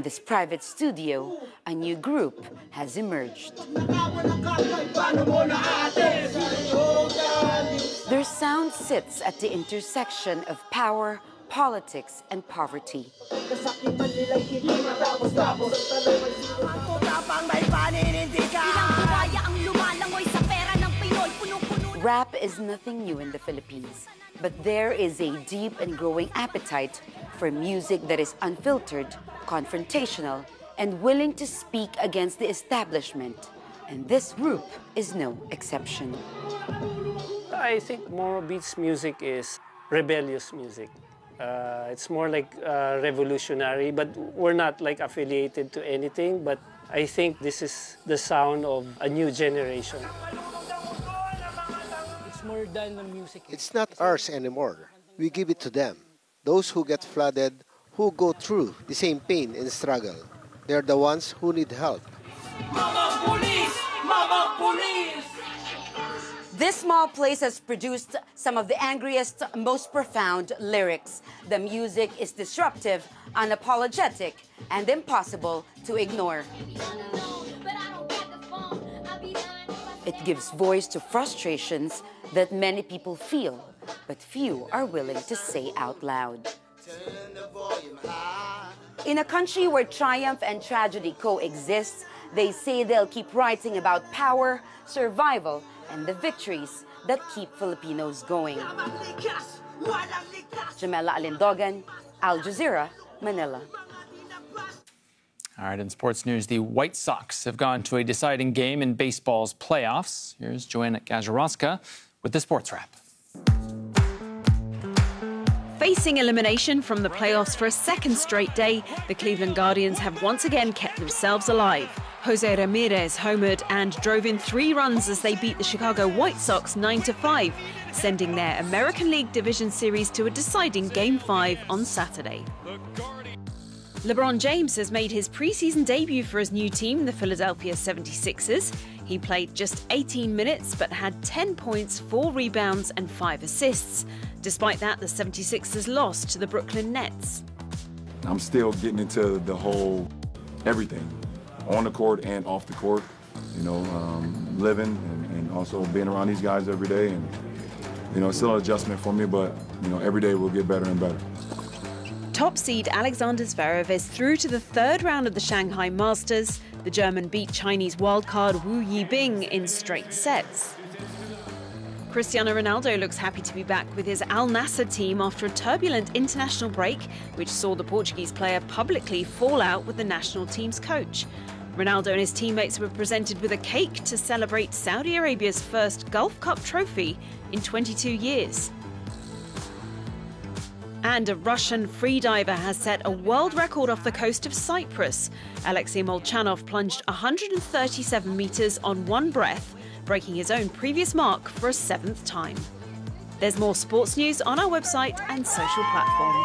In this private studio, a new group has emerged. Their sound sits at the intersection of power, politics, and poverty. Rap is nothing new in the Philippines, but there is a deep and growing appetite for music that is unfiltered, confrontational, and willing to speak against the establishment. And this group is no exception. I think Moro Beats music is rebellious music. It's more like revolutionary, but we're not like affiliated to anything. But I think this is the sound of a new generation. It's more than the music. It's not ours anymore. We give it to them. Those who get flooded, who go through the same pain and struggle. They're the ones who need help. Mama Police! Mama Police! This small place has produced some of the angriest, most profound lyrics. The music is disruptive, unapologetic, and impossible to ignore. It gives voice to frustrations that many people feel, but few are willing to say out loud. In a country where triumph and tragedy coexist, they say they'll keep writing about power, survival, and the victories that keep Filipinos going. Jamela Alindogan, Al Jazeera, Manila. All right, in sports news, the White Sox have gone to a deciding game in baseball's playoffs. Here's Joanna Gazarovska with the sports wrap. Facing elimination from the playoffs for a second straight day, the Cleveland Guardians have once again kept themselves alive. Jose Ramirez homered and drove in 3 runs as they beat the Chicago White Sox 9-5, sending their American League Division Series to a deciding Game 5 on Saturday. LeBron James has made his preseason debut for his new team, the Philadelphia 76ers. He played just 18 minutes but had 10 points, 4 rebounds and 5 assists. Despite that, the 76ers lost to the Brooklyn Nets. I'm still getting into the whole everything, on the court and off the court, you know, living and also being around these guys every day. And, you know, it's still an adjustment for me, but, you know, every day we'll get better and better. Top seed Alexander Zverev is through to the 3rd round of the Shanghai Masters. The German beat Chinese wildcard Wu Yibing in straight sets. Cristiano Ronaldo looks happy to be back with his Al Nassr team after a turbulent international break, which saw the Portuguese player publicly fall out with the national team's coach. Ronaldo and his teammates were presented with a cake to celebrate Saudi Arabia's first Gulf Cup trophy in 22 years. And a Russian freediver has set a world record off the coast of Cyprus. Alexei Molchanov plunged 137 metres on one breath, breaking his own previous mark for a 7th time. There's more sports news on our website and social platforms.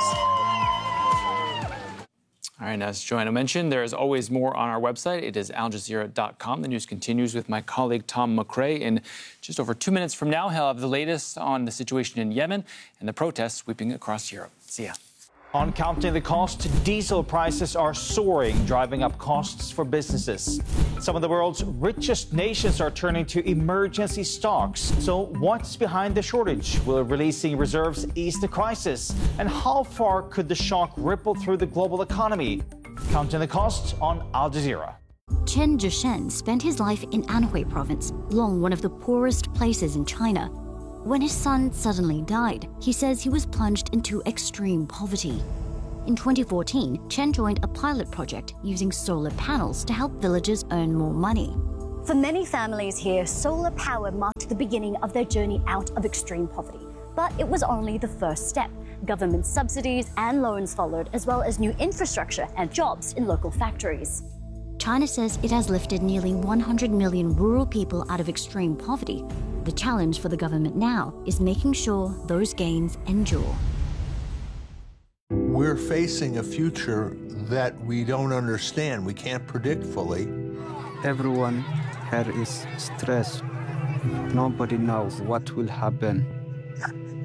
All right, as Joanna mentioned, there is always more on our website. It is aljazeera.com. The news continues with my colleague Tom McRae. In just over 2 minutes from now, he'll have the latest on the situation in Yemen and the protests sweeping across Europe. See ya. On Counting the Cost, diesel prices are soaring, driving up costs for businesses. Some of the world's richest nations are turning to emergency stocks. So what's behind the shortage? Will releasing reserves ease the crisis? And how far could the shock ripple through the global economy? Counting the Cost on Al Jazeera. Chen Zhishen spent his life in Anhui province, long one of the poorest places in China. When his son suddenly died, he says he was plunged into extreme poverty. In 2014, Chen joined a pilot project using solar panels to help villagers earn more money. For many families here, solar power marked the beginning of their journey out of extreme poverty. But it was only the first step. Government subsidies and loans followed, as well as new infrastructure and jobs in local factories. China says it has lifted nearly 100 million rural people out of extreme poverty. The challenge for the government now is making sure those gains endure. We're facing a future that we don't understand, we can't predict fully. Everyone here is stressed. Nobody knows what will happen.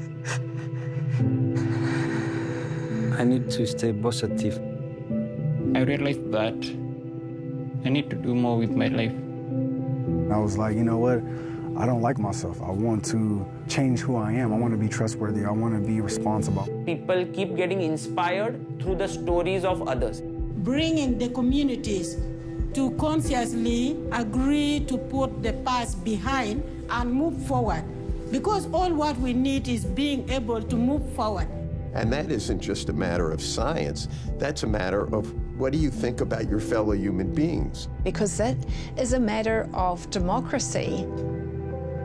I need to stay positive. I realized that I need to do more with my life. I was like, you know what? I don't like myself. I want to change who I am. I want to be trustworthy. I want to be responsible. People keep getting inspired through the stories of others. Bringing the communities to consciously agree to put the past behind and move forward. Because all what we need is being able to move forward. And that isn't just a matter of science, that's a matter of what do you think about your fellow human beings? Because that is a matter of democracy.